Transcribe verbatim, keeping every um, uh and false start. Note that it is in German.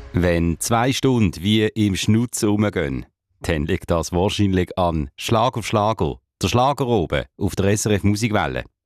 Wenn zwei Stunden wie im Schnutzen rumgehen, dann liegt das wahrscheinlich an Schlag auf Schlager. Der Schlager oben auf der S R F Musikwelle.